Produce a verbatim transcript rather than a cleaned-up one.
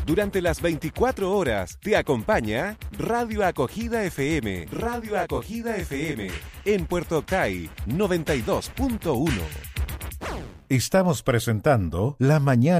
Durante las veinticuatro horas te acompaña Radio Acogida F M. Radio Acogida F M en Puerto Octay noventa y dos punto uno. Estamos presentando La Mañana